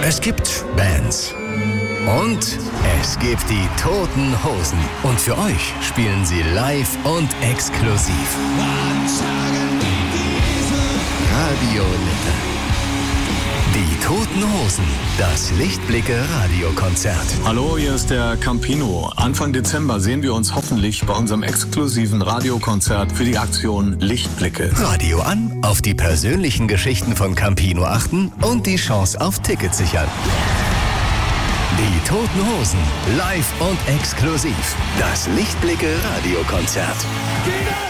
Es gibt Bands. Und es gibt die Toten Hosen. Und für euch spielen sie live und exklusiv. Radio Lippe. Die Toten Hosen. Das Lichtblicke-Radiokonzert. Hallo, hier ist der Campino. Anfang Dezember sehen wir uns hoffentlich bei unserem exklusiven Radiokonzert für die Aktion Lichtblicke. Radio an, auf die persönlichen Geschichten von Campino achten und die Chance auf Tickets sichern. Die Toten Hosen, live und exklusiv. Das Lichtblicke-Radiokonzert.